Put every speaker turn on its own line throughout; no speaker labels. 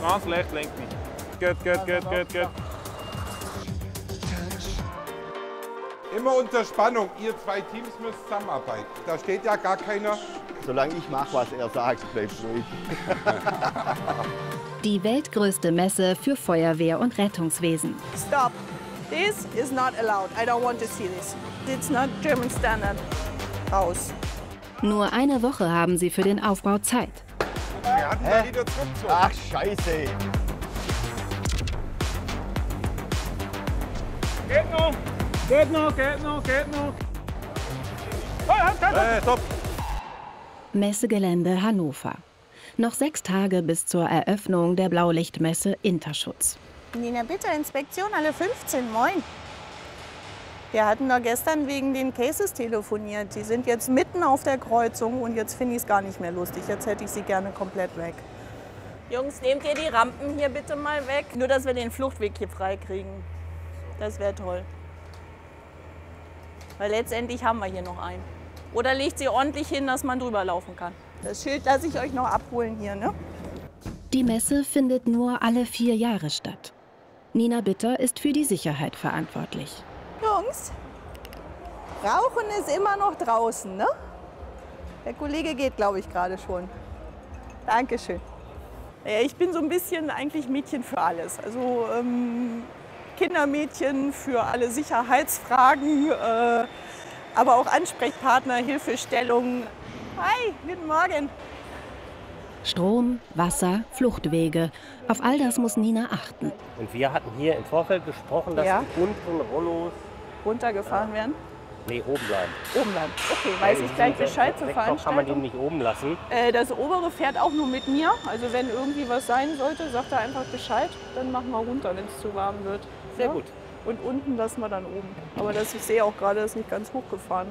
Ganz leicht lenken. Gut.
Immer unter Spannung. Ihr zwei Teams müsst zusammenarbeiten. Da steht ja gar keiner.
Solange ich mache, was er sagt, bleibt ruhig.
Die weltgrößte Messe für Feuerwehr und Rettungswesen.
Stop. This is not allowed. I don't want to see this. It's not German standard. Raus.
Nur eine Woche haben sie für den Aufbau Zeit.
Wir hatten da wieder zurückgezogen.
Ach, scheiße.
Geht noch. Stopp.
Messegelände Hannover. Noch 6 Tage bis zur Eröffnung der Blaulichtmesse Interschutz.
Nina, bitte, Inspektion alle 15, moin. Wir hatten da gestern wegen den Cases telefoniert. Die sind jetzt mitten auf der Kreuzung und jetzt finde ich es gar nicht mehr lustig. Jetzt hätte ich sie gerne komplett weg. Jungs, nehmt ihr die Rampen hier bitte mal weg? Nur, dass wir den Fluchtweg hier frei kriegen. Das wäre toll. Weil letztendlich haben wir hier noch einen. Oder legt sie ordentlich hin, dass man drüber laufen kann. Das Schild lasse ich euch noch abholen hier, ne?
Die Messe findet nur alle 4 Jahre statt. Nina Bitter ist für die Sicherheit verantwortlich.
Jungs, Rauchen ist immer noch draußen, ne? Der Kollege geht, glaube ich, gerade schon. Dankeschön. Ja, ich bin so ein bisschen eigentlich Mädchen für alles. Also Kindermädchen für alle Sicherheitsfragen, aber auch Ansprechpartner, Hilfestellung. Hi, guten Morgen.
Strom, Wasser, Fluchtwege. Auf all das muss Nina achten.
Und wir hatten hier im Vorfeld gesprochen, dass die bunten Rollos
runtergefahren werden?
Nee, oben bleiben.
Oben bleiben. Okay, weiß ich gleich Bescheid zur Veranstaltung.
Kann man den nicht oben lassen?
Das obere fährt auch nur mit mir. Also wenn irgendwie was sein sollte, sagt er einfach Bescheid. Dann machen wir runter, wenn es zu warm wird.
Sehr gut.
Und unten lassen wir dann oben. Aber ich sehe auch gerade, das ist nicht ganz hochgefahren.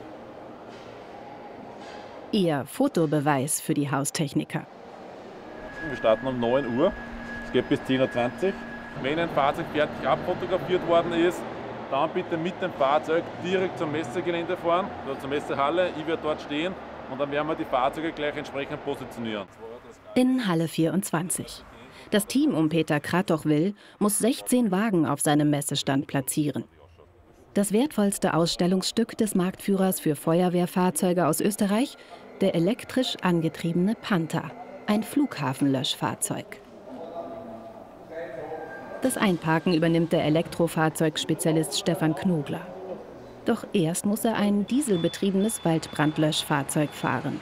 Ihr Fotobeweis für die Haustechniker.
Wir starten um 9 Uhr. Es geht bis 10:20 Uhr. Wenn ein Fahrzeug fertig abfotografiert worden ist, dann bitte mit dem Fahrzeug direkt zum Messegelände fahren oder zur Messehalle. Ich werde dort stehen und dann werden wir die Fahrzeuge gleich entsprechend positionieren.
In Halle 24. Das Team um Peter Kratochwil muss 16 Wagen auf seinem Messestand platzieren. Das wertvollste Ausstellungsstück des Marktführers für Feuerwehrfahrzeuge aus Österreich, der elektrisch angetriebene Panther, ein Flughafenlöschfahrzeug. Das Einparken übernimmt der Elektrofahrzeugspezialist Stefan Knogler. Doch erst muss er ein dieselbetriebenes Waldbrandlöschfahrzeug fahren.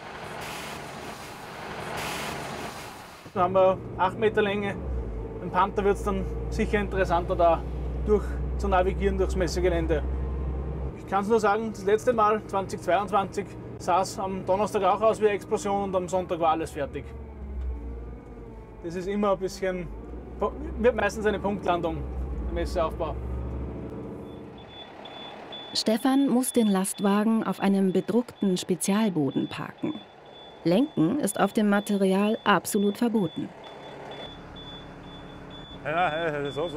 Dann haben wir 8 Meter Länge. Im Panther wird es dann sicher interessanter, da zu navigieren durchs Messegelände. Ich kann es nur sagen, das letzte Mal, 2022, sah es am Donnerstag auch aus wie eine Explosion und am Sonntag war alles fertig. Das ist immer ein bisschen, wird meistens eine Punktlandung, der Messeaufbau.
Stefan muss den Lastwagen auf einem bedruckten Spezialboden parken. Lenken ist auf dem Material absolut verboten.
Ja, so.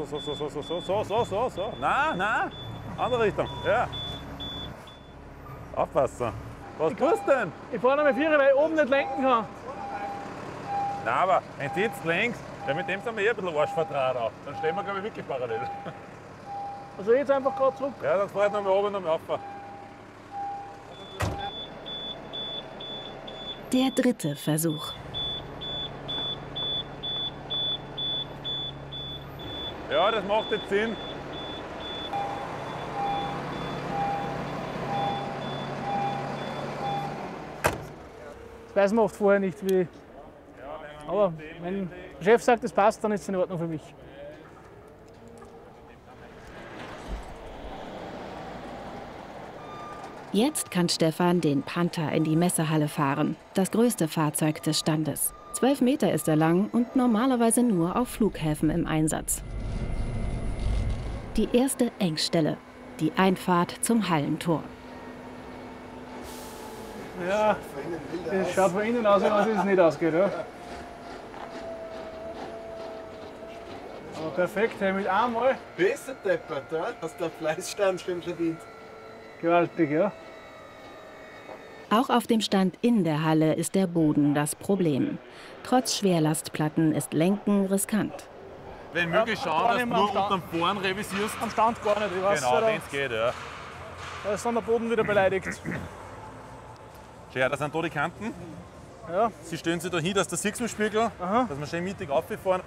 Na, andere Richtung. Ja. Aufpassen. Was tust du denn?
Ich fahre noch mit 4, weil ich oben nicht lenken kann.
Nein, aber wenn du jetzt längst, ja, mit dem sind wir ein bisschen Arschvertrag auch. Dann stehen wir, glaube ich, wirklich parallel.
Also jetzt einfach gerade zurück.
Ja, dann fahr ich noch mal oben und noch mal rauf.
Der 3. Versuch.
Ja, das macht jetzt Sinn.
Das weiß man oft vorher nicht, wie. Aber wenn der Chef sagt, es passt, dann ist es in Ordnung für mich.
Jetzt kann Stefan den Panther in die Messehalle fahren, das größte Fahrzeug des Standes. 12 Meter ist er lang und normalerweise nur auf Flughäfen im Einsatz. Die erste Engstelle, die Einfahrt zum Hallentor.
Ja, das schaut von innen aus, als es nicht ausgeht. Ja. Aber perfekt, hey, mit einmal.
Besser deppert, ja? Hast du ein Fleißsternchen verdient.
Gewaltig, ja.
Auch auf dem Stand in der Halle ist der Boden das Problem. Trotz Schwerlastplatten ist Lenken riskant.
Wenn möglich schauen, dass du nur unterm Vorn revisierst.
Am Stand gar nicht. Ich weiß,
Genau, wenn es geht, ja.
Da ist dann der Boden wieder beleidigt.
Schau, da sind da die Kanten.
Ja.
Sie stellen sich da hin, dass der Sixpenspiegel, dass wir schön mittig auffahren.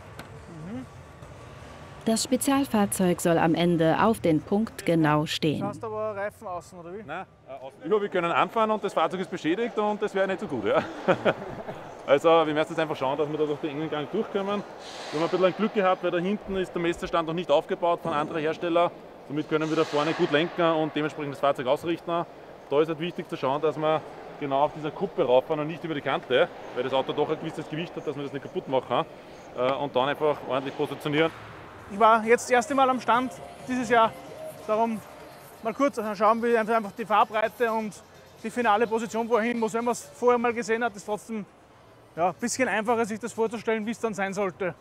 Das Spezialfahrzeug soll am Ende auf den Punkt genau stehen.
Du hast aber Reifen außen, oder wie?
Nein, außen. Ja, wir können anfahren und das Fahrzeug ist beschädigt und das wäre nicht so gut. Ja. Also wir müssen jetzt einfach schauen, dass wir da durch den engen Gang durchkommen. Wir haben ein bisschen Glück gehabt, weil da hinten ist der Messerstand noch nicht aufgebaut von anderen Herstellern. Somit können wir da vorne gut lenken und dementsprechend das Fahrzeug ausrichten. Da ist halt wichtig zu schauen, dass wir genau auf dieser Kuppe rauffahren und nicht über die Kante, weil das Auto doch ein gewisses Gewicht hat, dass wir das nicht kaputt machen. Und dann einfach ordentlich positionieren.
Ich war jetzt das erste Mal am Stand dieses Jahr. Darum mal kurz schauen, wie einfach die Fahrbreite und die finale Position wohin muss. Wenn man es vorher mal gesehen hat, ist es trotzdem ja, ein bisschen einfacher, sich das vorzustellen, wie es dann sein sollte.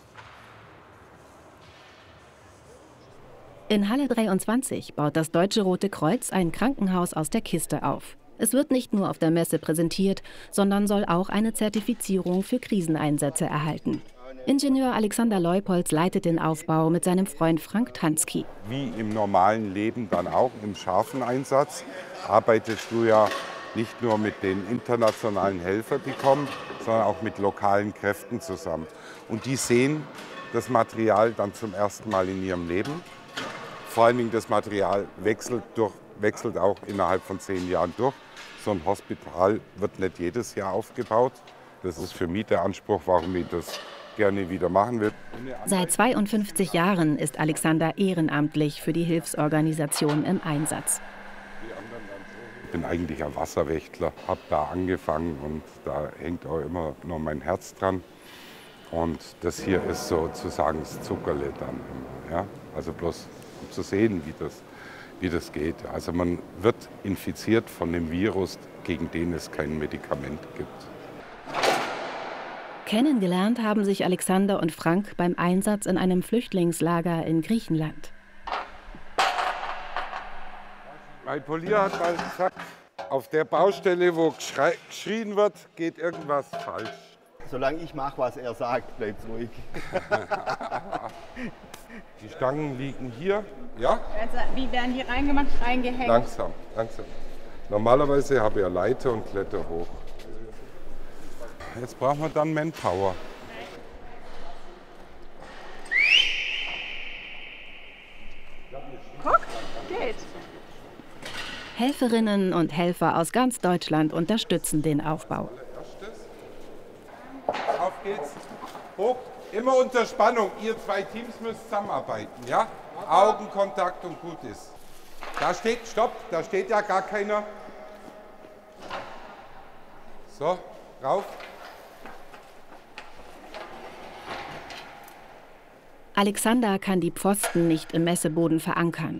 In Halle 23 baut das Deutsche Rote Kreuz ein Krankenhaus aus der Kiste auf. Es wird nicht nur auf der Messe präsentiert, sondern soll auch eine Zertifizierung für Kriseneinsätze erhalten. Ingenieur Alexander Leupolz leitet den Aufbau mit seinem Freund Frank Tansky.
Wie im normalen Leben dann auch im scharfen Einsatz arbeitest du ja nicht nur mit den internationalen Helfern, die kommen, sondern auch mit lokalen Kräften zusammen. Und die sehen das Material dann zum ersten Mal in ihrem Leben. Vor allen Dingen das Material wechselt auch innerhalb von 10 Jahren durch. So ein Hospital wird nicht jedes Jahr aufgebaut. Das ist für mich der Anspruch, warum ich das gerne wieder machen will.
Seit 52 Jahren ist Alexander ehrenamtlich für die Hilfsorganisation im Einsatz.
Ich bin eigentlich ein Wasserwächtler, habe da angefangen und da hängt auch immer noch mein Herz dran. Und das hier ist sozusagen das Zuckerle dann immer. Ja? Also bloß um zu sehen, wie das geht. Also man wird infiziert von dem Virus, gegen den es kein Medikament gibt.
Kennengelernt haben sich Alexander und Frank beim Einsatz in einem Flüchtlingslager in Griechenland.
Mein Polier hat mal gesagt, auf der Baustelle, wo geschrien wird, geht irgendwas falsch.
Solange ich mache, was er sagt, bleibt's ruhig.
Die Stangen liegen hier. Ja?
Also, wie werden die reingemacht? Reingehängt?
Langsam, langsam. Normalerweise habe ich eine Leiter und kletter hoch. Jetzt brauchen wir dann Manpower.
Guck, geht.
Helferinnen und Helfer aus ganz Deutschland unterstützen den Aufbau.
Auf geht's. Hoch. Immer unter Spannung. Ihr zwei Teams müsst zusammenarbeiten. Ja? Augenkontakt und gut ist. Da steht, stopp, da steht ja gar keiner. So, rauf.
Alexander kann die Pfosten nicht im Messeboden verankern.